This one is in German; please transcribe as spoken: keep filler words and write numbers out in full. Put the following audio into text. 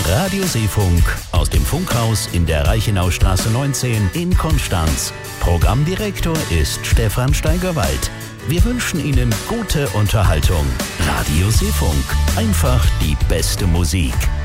Radioseefunk aus dem Funkhaus in der Reichenaustraße neunzehn in Konstanz. Programmdirektor ist Stefan Steigerwald. Wir wünschen Ihnen gute Unterhaltung. Radioseefunk, einfach die beste Musik.